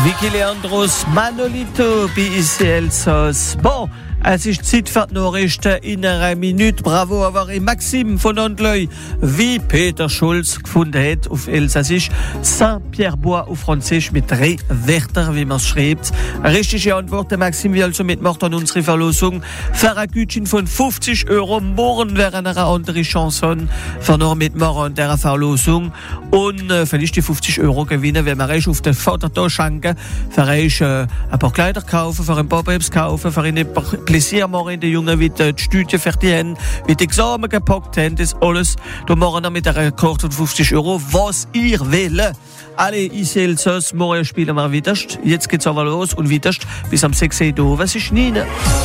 Vicky Leandros, Manolito, BICL Sos. Bon, es ist Zeit für die Nachrichten in einer Minute. Bravo, aber Maxime von Ontleuil, wie Peter Schulz gefunden hat auf Elsassisch, Saint-Pierre-Bois auf Französisch mit 3 Wörtern, wie man es schreibt. Richtige Antwort, Maxime, wie also mitmacht an unsere Verlosung. Für ein Gutschein von 50 €. Morgen wäre eine andere Chanson für noch mitmachen an der Verlosung. Und vielleicht die 50 € gewinnen, wenn man auf den Vatertag schenken. Für euch ein paar Kleider kaufen, für ein paar Babys kaufen, für ein paar Plaisir machen in den Jungen, wie die Studien fertig haben, wie die Examen gepackt haben, das alles. Da machen wir mit einer Karte von 50 €, was ihr wollt. Alle ICL Sos, morgen spielen wir wieder. Jetzt geht's aber los und wieder bis am 6 Uhr. Was ist Nina?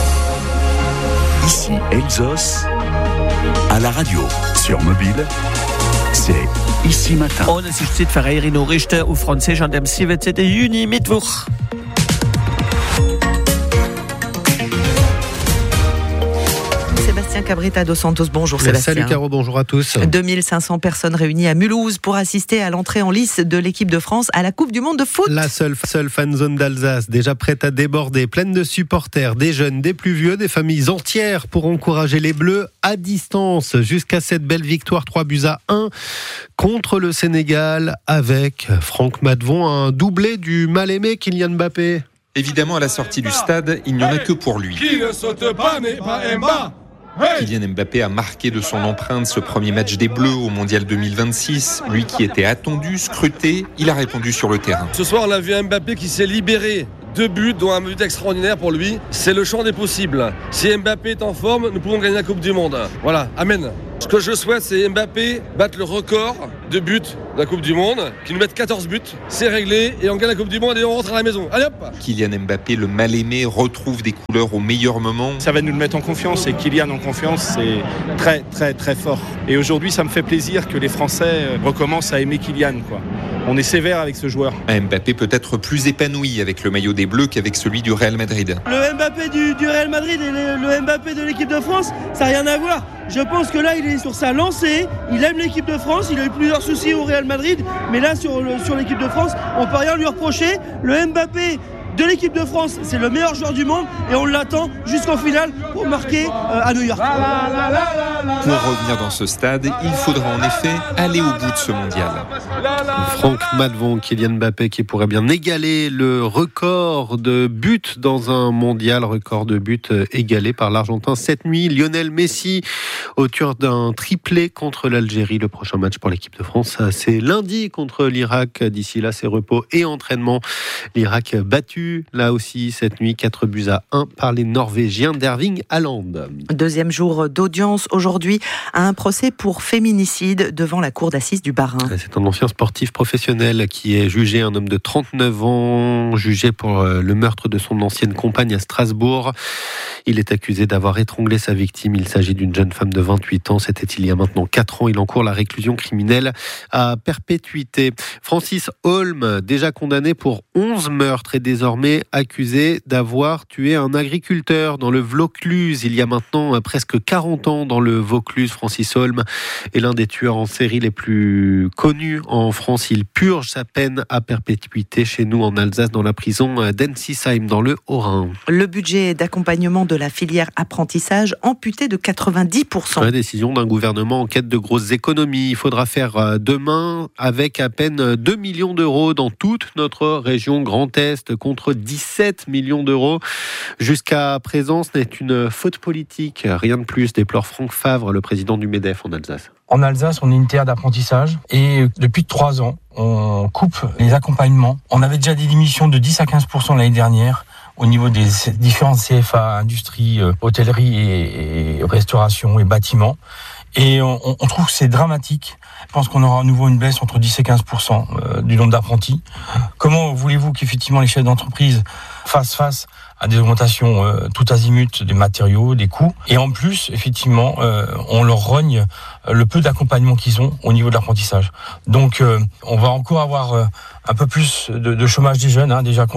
Ici Elsos, à la radio, sur mobile, c'est Ici Matin. Und es ist Zeit für eure Nachrichten auf Französisch an dem 17. Juni, Mittwoch. Sébastien Cabrita dos Santos, bonjour Sébastien. Salut Caro, bonjour à tous. 2500 personnes réunies à Mulhouse pour assister à l'entrée en lice de l'équipe de France à la Coupe du Monde de foot. La seule fanzone d'Alsace, déjà prête à déborder, pleine de supporters, des jeunes, des plus vieux, des familles entières pour encourager les Bleus à distance jusqu'à cette belle victoire 3-1 contre le Sénégal avec Franck Madvon, un doublé du mal-aimé Kylian Mbappé. Évidemment, à la sortie du stade, il n'y en a que pour lui. Qui ne saute pas n'est pas Mbappé. Kylian Mbappé a marqué de son empreinte ce premier match des Bleus au Mondial 2026. Lui qui était attendu, scruté, il a répondu sur le terrain. Ce soir, on a vu Mbappé qui s'est libéré. 2 buts, dont un but extraordinaire pour lui. C'est le champ des possibles. Si Mbappé est en forme, nous pouvons gagner la Coupe du Monde. Voilà, amen. Ce que je souhaite, c'est Mbappé battre le record de buts de la Coupe du Monde, qu'il nous mette 14 buts. C'est réglé et on gagne la Coupe du Monde et on rentre à la maison. Allez hop! Kylian Mbappé, le mal-aimé, retrouve des couleurs au meilleur moment. Ça va nous le mettre en confiance et Kylian en confiance, c'est très très très fort. Et aujourd'hui, ça me fait plaisir que les Français recommencent à aimer Kylian, quoi. On est sévère avec ce joueur. Mbappé peut être plus épanoui avec le maillot des Bleus qu'avec celui du Real Madrid. Le Mbappé du Real Madrid et le Mbappé de l'équipe de France, ça n'a rien à voir. Je pense que là, il est sur sa lancée. Il aime l'équipe de France. Il a eu plusieurs soucis au Real Madrid. Mais là, sur l'équipe de France, on ne peut rien lui reprocher. Le Mbappé de l'équipe de France, c'est le meilleur joueur du monde. Et on l'attend jusqu'en finale pour marquer à New York. Pour revenir dans ce stade, il faudra en effet aller au bout de ce mondial. Franck Madvon, Kylian Mbappé qui pourrait bien égaler le record de buts dans un mondial, record de buts égalé par l'Argentin cette nuit. Lionel Messi, auteur d'un triplé contre l'Algérie. Le prochain match pour l'équipe de France, c'est lundi contre l'Irak. D'ici là, c'est repos et entraînement. L'Irak battu, là aussi, cette nuit, 4-1 par les Norvégiens d'Erling Haaland. Deuxième jour d'audience aujourd'hui à un procès pour féminicide devant la cour d'assises du Bas-Rhin. C'est un ancien sportif professionnel qui est jugé, un homme de 39 ans, jugé pour le meurtre de son ancienne compagne à Strasbourg. Il est accusé d'avoir étranglé sa victime. Il s'agit d'une jeune femme de 28 ans. C'était il y a maintenant 4 ans. Il encourt la réclusion criminelle à perpétuité. Francis Holm, déjà condamné pour 11 meurtres, est désormais accusé d'avoir tué un agriculteur dans le Vaucluse. Il y a maintenant presque 40 ans dans le Vaucluse. Francis Holm est l'un des tueurs en série les plus connus en France. Il purge sa peine à perpétuité chez nous en Alsace, dans la prison d'Ensisheim, dans le Haut-Rhin. Le budget d'accompagnement de la filière apprentissage amputé de 90%. La décision d'un gouvernement en quête de grosses économies. Il faudra faire demain avec à peine 2 millions d'euros dans toute notre région Grand Est, contre 17 millions d'euros. Jusqu'à présent, ce n'est une faute politique. Rien de plus, déplore Franck Favre, le président du MEDEF en Alsace. En Alsace, on est une terre d'apprentissage et depuis 3 ans, on coupe les accompagnements. On avait déjà des diminutions de 10 à 15% l'année dernière au niveau des différentes CFA, industrie, hôtellerie et restauration et bâtiments. Et on trouve que c'est dramatique. Je pense qu'on aura à nouveau une baisse entre 10 et 15% du nombre d'apprentis. Comment voulez-vous qu'effectivement les chefs d'entreprise fassent face à des augmentations tout azimut des matériaux, des coûts, et en plus, effectivement, on leur rogne le peu d'accompagnement qu'ils ont au niveau de l'apprentissage. Donc, on va encore avoir un peu plus de chômage des jeunes, hein, déjà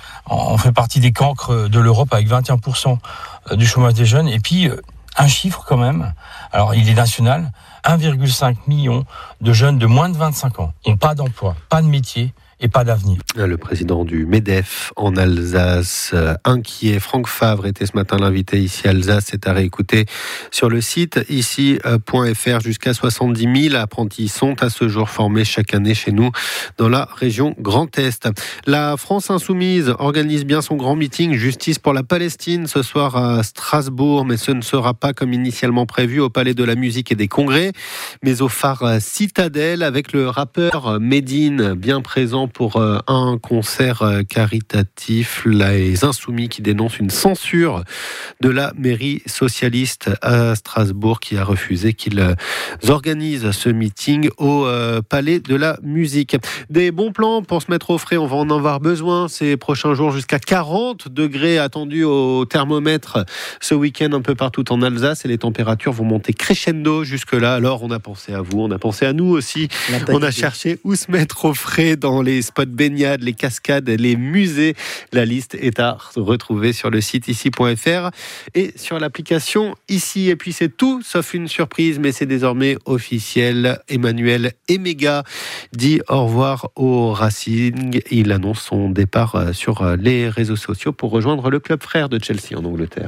on fait partie des cancres de l'Europe avec 21% du chômage des jeunes, et puis un chiffre quand même, alors il est national, 1,5 million de jeunes de moins de 25 ans n'ont pas d'emploi, pas de métier, et pas d'avenir. Le président du MEDEF en Alsace, inquiet. Franck Favre était ce matin l'invité ici à Alsace. C'est à réécouter sur le site ici.fr. Jusqu'à 70 000 apprentis sont à ce jour formés chaque année chez nous dans la région Grand Est. La France Insoumise organise bien son grand meeting Justice pour la Palestine ce soir à Strasbourg, mais ce ne sera pas comme initialement prévu au Palais de la Musique et des Congrès, mais au phare Citadelle avec le rappeur Medine bien présent pour un concert caritatif. Les Insoumis qui dénoncent une censure de la mairie socialiste à Strasbourg qui a refusé qu'ils organisent ce meeting au Palais de la Musique. Des bons plans pour se mettre au frais, on va en avoir besoin ces prochains jours, jusqu'à 40 degrés attendus au thermomètre ce week-end un peu partout en Alsace et les températures vont monter crescendo jusque-là. Alors on a pensé à vous, on a pensé à nous aussi. On a cherché où se mettre au frais dans les spots baignades, les cascades, les musées. La liste est à retrouver sur le site ici.fr et sur l'application Ici. Et puis c'est tout sauf une surprise, mais c'est désormais officiel. Emmanuel Emega dit au revoir au Racing. Il annonce son départ sur les réseaux sociaux pour rejoindre le club frère de Chelsea en Angleterre.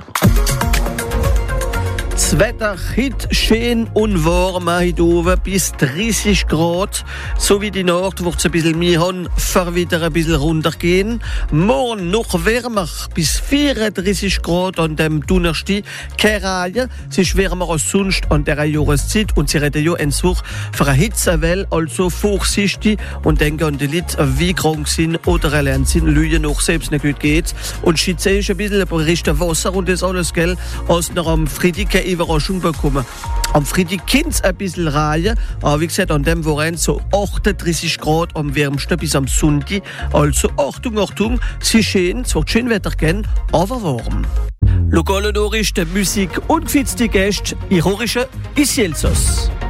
Das Wetter heute schön und warm, heute oben bis 30 Grad. So wie die Nacht wird es ein bisschen mehr haben, für wieder ein bisschen runtergehen. Morgen noch wärmer, bis 34 Grad an dem Donnerstag. Keine Reihe, es ist wärmer als sonst an dieser Jahreszeit und sie reden ja einen Such für eine Hitzewelle, also vorsichtig und denken an die Leute, wie krank sind oder erlernt sind, Lügen noch selbst nicht gut geht. Und schütze ist ein bisschen berichten Wasser und das alles, gell, als noch am Freitag Überraschung bekommen. Am Freitag kann es ein bisschen reihen, aber wie gesagt, an dem Wochenende so 38 Grad am wärmsten bis am Sonntag. Also Achtung, Achtung, es ist schön, es wird schön Wetter gehen, aber warm. Lokale Nachrichten, Musik und gefitzte Gäste, ironische Ici Elsass.